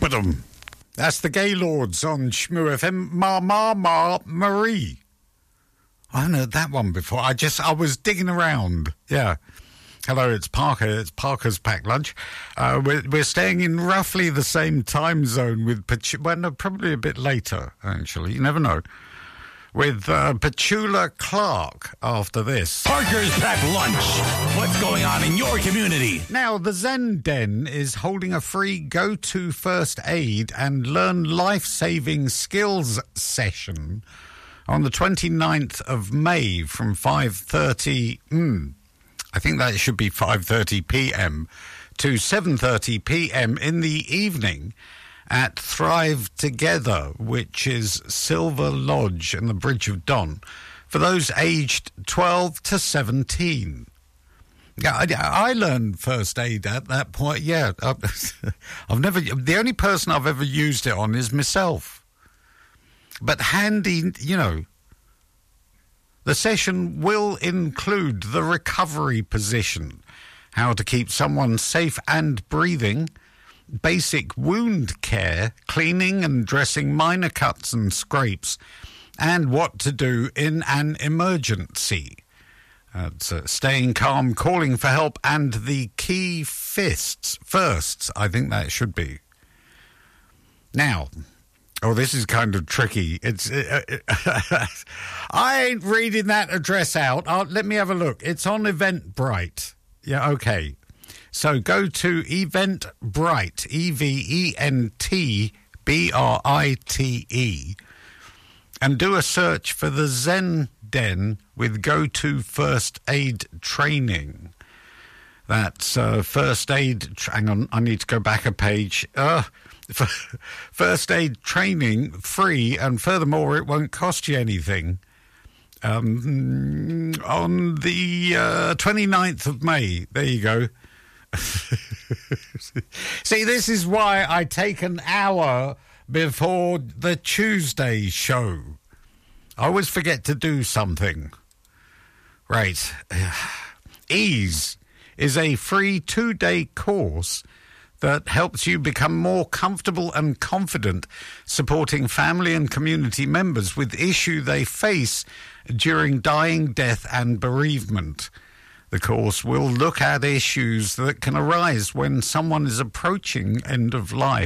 Ba-dum. That's the Gaylords on Shmoo FM. Marie. I haven't heard that one before. I was digging around. Yeah. Hello, it's Parker. It's Parker's Packed Lunch. We're staying in roughly the same time zone with probably a bit later, actually. You never know. With Petula Clark after this. Parker's Packed Lunch. What's going on in your community? Now, the Zen Den is holding a free go-to first aid and learn life-saving skills session on the 29th of May from 5:30. I think that should be 5:30 p.m. to 7:30 p.m. in the evening at Thrive Together, which is Silver Lodge and the Bridge of Don, for those aged 12 to 17. Yeah, I learned first aid at that point. Yeah, the only person I've ever used it on is myself. But handy, the session will include the recovery position, how to keep someone safe and breathing, basic wound care, cleaning and dressing minor cuts and scrapes, and what to do in an emergency. Staying calm, calling for help, and the key firsts, I think that should be. Now, this is kind of tricky. I ain't reading that address out. Let me have a look. It's on Eventbrite. Yeah, okay. So go to Eventbrite, Eventbrite, and do a search for the Zen Den with go-to first aid training. That's first aid... hang on, I need to go back a page. First aid training, free, and furthermore, it won't cost you anything. On the 29th of May. There you go. See, this is why I take an hour before the Tuesday show. I always forget to do something. Right. Ease is a free 2-day course that helps you become more comfortable and confident supporting family and community members with issues they face during dying, death and bereavement. The course will look at issues that can arise when someone is approaching end of life.